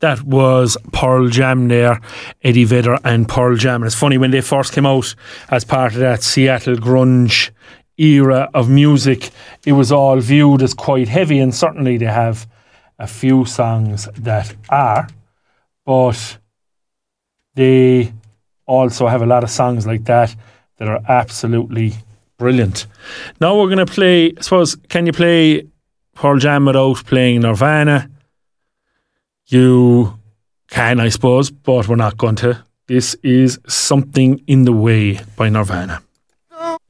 That was Pearl Jam there, Eddie Vedder and Pearl Jam. And it's funny, when they first came out as part of that Seattle grunge era of music, it was all viewed as quite heavy, and certainly they have a few songs that are, but they also have a lot of songs like that are absolutely brilliant. Now we're going to play, I suppose, can you play Pearl Jam without playing Nirvana? You can, I suppose, but we're not going to. This is Something in the Way by Nirvana.